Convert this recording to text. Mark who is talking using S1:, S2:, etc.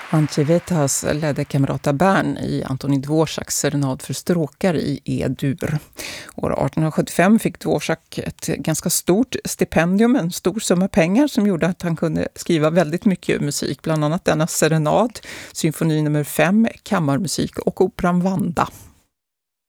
S1: Ancivetas ledde Camerata Bern i Antonín Dvořáks serenad för stråkar i E-dur. År 1875 fick Dvořák ett ganska stort stipendium, en stor summa pengar som gjorde att han kunde skriva väldigt mycket musik. Bland annat denna serenad, symfoni nummer 5, kammarmusik och operan Vanda.